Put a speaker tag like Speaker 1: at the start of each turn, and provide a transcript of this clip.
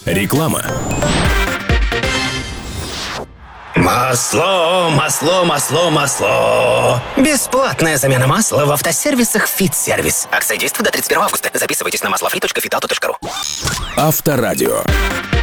Speaker 1: Реклама.
Speaker 2: Масло. Бесплатная замена масла в автосервисах «Фитсервис». Акция действует до 31 августа. Записывайтесь на maslofree.fitauto.ru.
Speaker 1: Авторадио.